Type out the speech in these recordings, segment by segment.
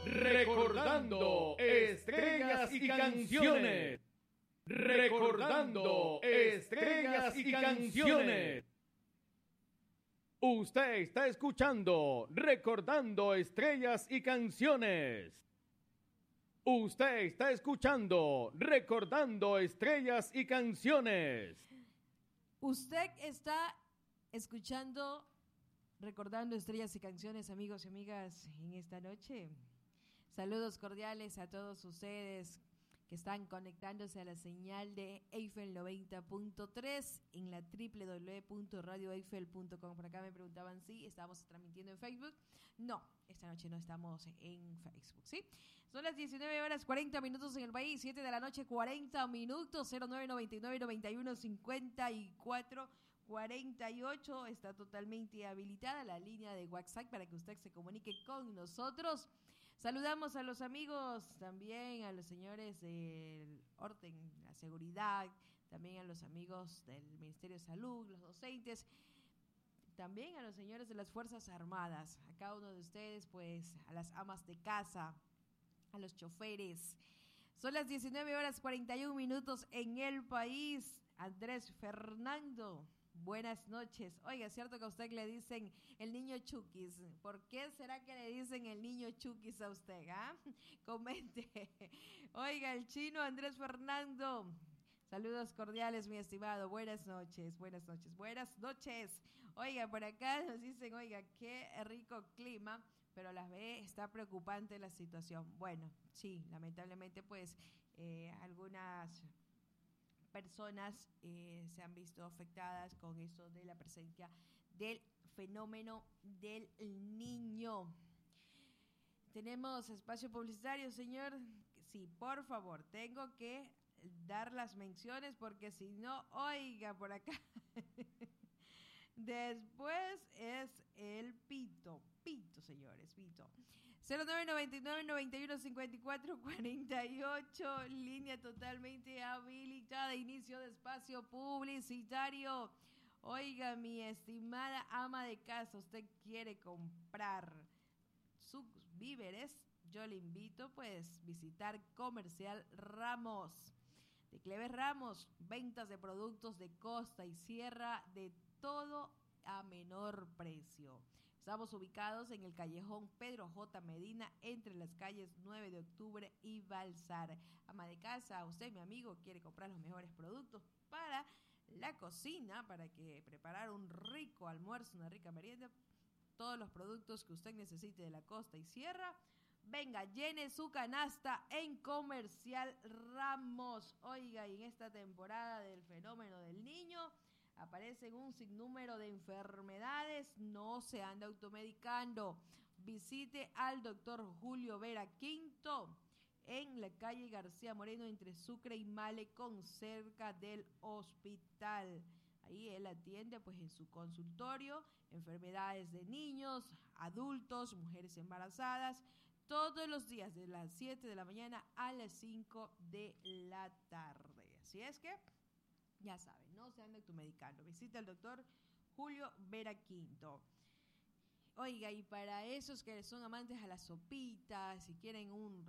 Recordando estrellas y canciones. Recordando estrellas y canciones. Usted está escuchando Recordando estrellas y canciones. Usted está escuchando Recordando estrellas y canciones. Usted está escuchando Recordando estrellas y canciones, amigos y amigas, en esta noche. Saludos cordiales a todos ustedes que están conectándose a la señal de Eiffel 90.3 en la www.radioeiffel.com. Por acá me preguntaban si estábamos transmitiendo en Facebook. No, esta noche no estamos en Facebook, ¿sí? Son las 19 horas 40 minutos en el país, 7 de la noche 40 minutos, 0999-9154 48, está totalmente habilitada la línea de WhatsApp para que usted se comunique con nosotros. Saludamos a los amigos, también a los señores del orden, la seguridad, también a los amigos del Ministerio de Salud, los docentes, también a los señores de las Fuerzas Armadas, a cada uno de ustedes, pues a las amas de casa, a los choferes. Son las 19 horas 41 minutos en el país. Andrés Fernando, buenas noches. Oiga, ¿es cierto que a usted le dicen el niño Chukis? ¿Por qué será que le dicen el niño Chukis a usted? Comente. Oiga, el chino Andrés Fernando. Saludos cordiales, mi estimado. Buenas noches, buenas noches, buenas noches. Oiga, por acá nos dicen, oiga, qué rico clima, pero a la vez está preocupante la situación. Bueno, sí, lamentablemente, pues, algunas personas se han visto afectadas con eso de la presencia del fenómeno del niño. ¿Tenemos espacio publicitario, señor? Sí, por favor, tengo que dar las menciones porque si no, oiga, por acá. Después es el pito, señores, pito. 0999-9154-48, línea totalmente habilitada, inicio de espacio publicitario. Oiga, mi estimada ama de casa, usted quiere comprar sus víveres, yo le invito pues visitar Comercial Ramos. De Cleves Ramos, ventas de productos de costa y sierra de todo a menor precio. Estamos ubicados en el callejón Pedro J. Medina, entre las calles 9 de octubre y Balsar. Ama de casa, usted, mi amigo, quiere comprar los mejores productos para la cocina, para que preparar un rico almuerzo, una rica merienda, todos los productos que usted necesite de la costa y sierra. Venga, llene su canasta en Comercial Ramos. Oiga, y en esta temporada del fenómeno del niño aparecen un sinnúmero de enfermedades. No se anda automedicando. Visite al doctor Julio Vera Quinto en la calle García Moreno, entre Sucre y Malecón, cerca del hospital. Ahí él atiende pues en su consultorio enfermedades de niños, adultos, mujeres embarazadas, todos los días de las 7 de la mañana a las 5 de la tarde. Así es que, ya saben, no se anda automedicando. Visita al doctor Julio Vera Quinto. Oiga, y para esos que son amantes a las sopitas, si quieren una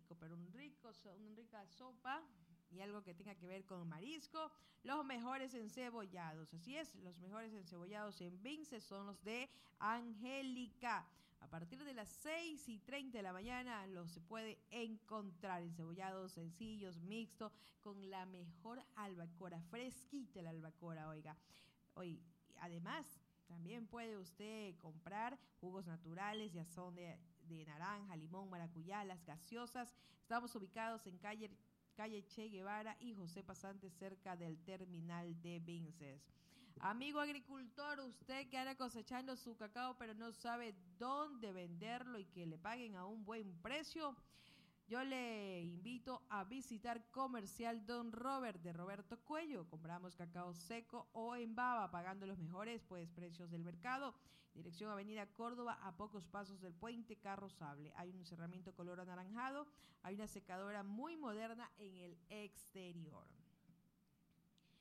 rica sopa y algo que tenga que ver con marisco, los mejores encebollados. Así es, los mejores encebollados en Vinces son los de Angélica. A partir de las 6:30 de la mañana los se puede encontrar encebollados sencillos, mixtos, con la mejor albacora, fresquita la albacora, oiga. Además, también puede usted comprar jugos naturales, ya son de naranja, limón, maracuyá, las gaseosas. Estamos ubicados en calle Che Guevara y José Pasante, cerca del terminal de Vinces. Amigo agricultor, usted que anda cosechando su cacao pero no sabe dónde venderlo y que le paguen a un buen precio, yo le invito a visitar Comercial Don Robert de Roberto Cuello. Compramos cacao seco o en baba, pagando los mejores precios del mercado. Dirección Avenida Córdoba, a pocos pasos del puente Carrozable. Hay un cerramiento color anaranjado, hay una secadora muy moderna en el exterior.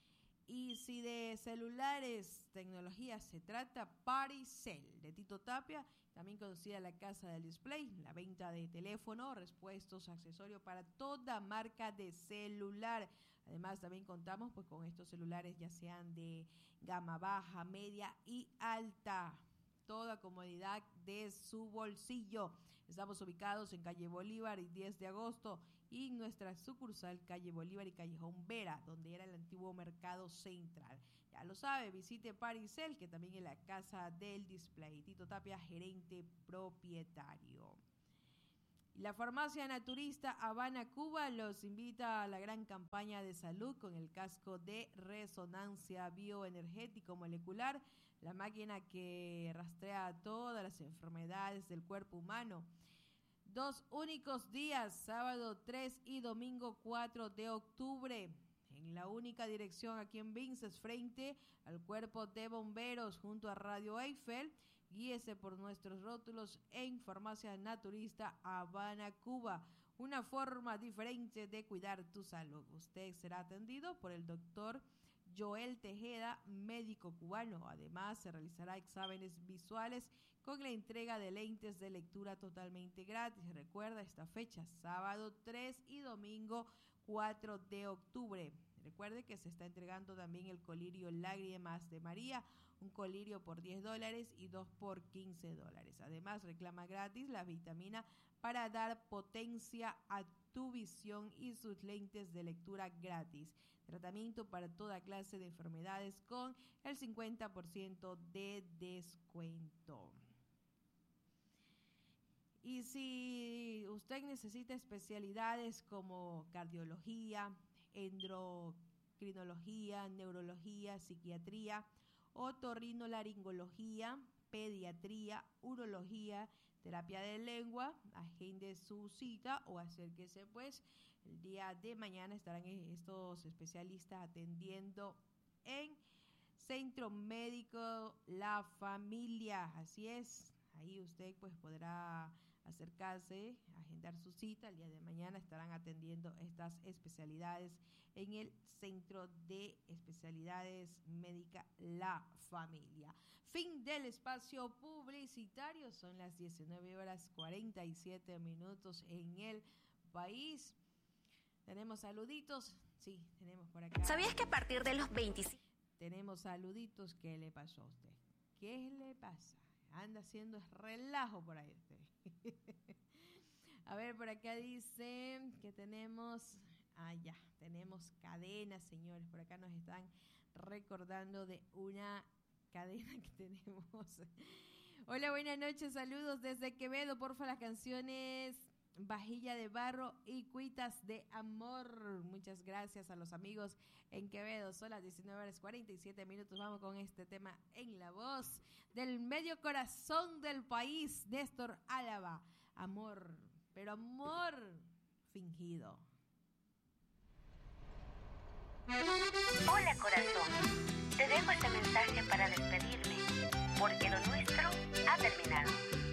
Y si de celulares, tecnología se trata, Paricel, de Tito Tapia, también conocida la Casa del Display, la venta de teléfono, repuestos, accesorios para toda marca de celular. Además, también contamos pues con estos celulares ya sean de gama baja, media y alta. Toda comodidad de su bolsillo. Estamos ubicados en calle Bolívar y 10 de agosto y nuestra sucursal calle Bolívar y Callejón Vera, donde era el antiguo mercado central. Ya lo sabe, visite Paricel, que también es la Casa del Display. Tito Tapia, gerente propietario. La farmacia naturista Habana Cuba los invita a la gran campaña de salud con el casco de resonancia bioenergético molecular, la máquina que rastrea todas las enfermedades del cuerpo humano. 2 únicos días, sábado 3 y domingo 4 de octubre, en la única dirección aquí en Vinces, frente al cuerpo de bomberos junto a Radio Eiffel. Guíese por nuestros rótulos en Farmacia Naturista Habana Cuba. Una forma diferente de cuidar tu salud. Usted será atendido por el doctor Joel Tejeda, médico cubano. Además, se realizará exámenes visuales con la entrega de lentes de lectura totalmente gratis. Recuerda esta fecha, sábado 3 y domingo 4 de octubre. Recuerde que se está entregando también el colirio Lágrimas de María, un colirio por $10 y 2 por $15. Además, reclama gratis la vitamina para dar potencia a tu visión y sus lentes de lectura gratis. Tratamiento para toda clase de enfermedades con el 50% de descuento. Y si usted necesita especialidades como cardiología, endocrinología, neurología, psiquiatría, otorrinolaringología, pediatría, urología, terapia de lengua, agende su cita o acérquese pues. El día de mañana estarán estos especialistas atendiendo en Centro Médico La Familia. Así es, ahí usted pues podrá acercarse, agendar su cita. El día de mañana estarán atendiendo estas especialidades en el Centro de Especialidades Médica La Familia. Fin del espacio publicitario, son las 19:47 en el país. Tenemos saluditos, sí, tenemos por acá. ¿Sabías que a partir de los 25? Tenemos saluditos, ¿qué le pasó a usted? ¿Qué le pasa? Anda haciendo relajo por ahí usted. A ver, por acá dice que tenemos, tenemos cadenas, señores. Por acá nos están recordando de una cadena que tenemos. Hola, buenas noches, saludos desde Quevedo. Porfa, las canciones Vajilla de Barro y Cuitas de Amor. Muchas gracias a los amigos en Quevedo. Son las 19:47. Vamos con este tema en la voz del medio corazón del país, Néstor Álava. Amor, pero amor fingido. Hola, corazón. Te dejo este mensaje para despedirme, porque lo nuestro ha terminado.